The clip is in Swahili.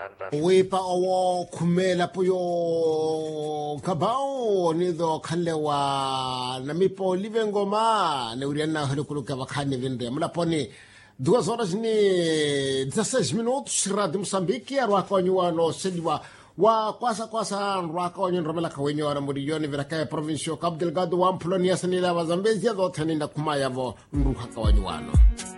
Wipa owo kumela puyo kabao nido kalewa namipo livengoma ne uriana hulukuluka wakani vinde mulaponi 2 horas ni 16 minutos Radio Moçambique arwakonyuano sediwa wa kwasa rwakonyun romela kawenyo ara muriyoni viraka provincia Cabo Delgado wa Amplonia sanila wa Zambezia do tani na kumayavo nduka kawanyuano